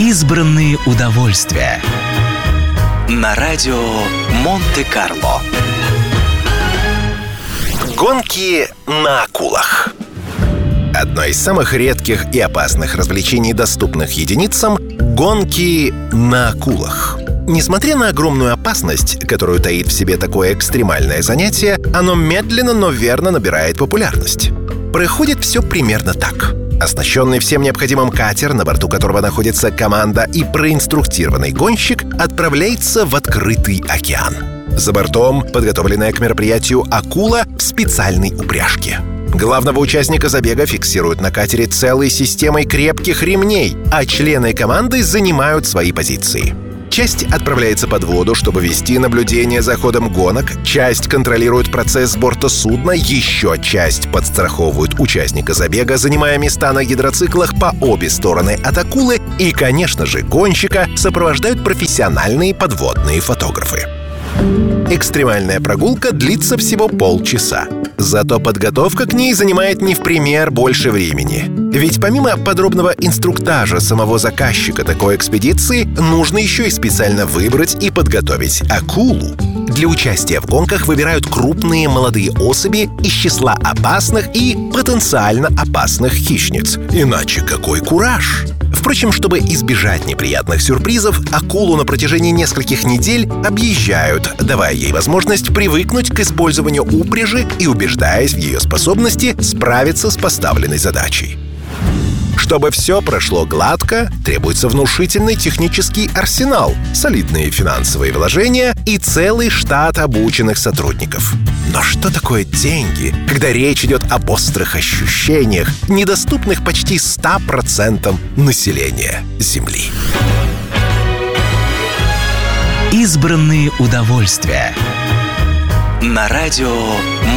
Избранные удовольствия. На радио Монте-Карло. Гонки на акулах. Одно из самых редких и опасных развлечений, доступных единицам — гонки на акулах. Несмотря на огромную опасность, которую таит в себе такое экстремальное занятие, оно медленно, но верно набирает популярность. Проходит все примерно так. Оснащенный всем необходимым катер, на борту которого находится команда и проинструктированный гонщик, отправляется в открытый океан. За бортом подготовленная к мероприятию акула в специальной упряжке. Главного участника забега фиксируют на катере целой системой крепких ремней, а члены команды занимают свои позиции. Часть отправляется под воду, чтобы вести наблюдение за ходом гонок, часть контролирует процесс с борта судна, еще часть подстраховывает участника забега, занимая места на гидроциклах по обе стороны от акулы, и, конечно же, гонщика сопровождают профессиональные подводные фотографы. Экстремальная прогулка длится всего полчаса. Зато подготовка к ней занимает не в пример больше времени. Ведь помимо подробного инструктажа самого заказчика такой экспедиции, нужно еще и специально выбрать и подготовить акулу. Для участия в гонках выбирают крупные молодые особи из числа опасных и потенциально опасных хищниц. Иначе какой кураж! Впрочем, чтобы избежать неприятных сюрпризов, акулу на протяжении нескольких недель объезжают, давая ей возможность привыкнуть к использованию упряжи и убеждаясь в ее способности справиться с поставленной задачей. Чтобы все прошло гладко, требуется внушительный технический арсенал, солидные финансовые вложения и целый штат обученных сотрудников. Но что такое деньги, когда речь идет об острых ощущениях, недоступных почти 100% населения Земли? Избранные удовольствия. На радио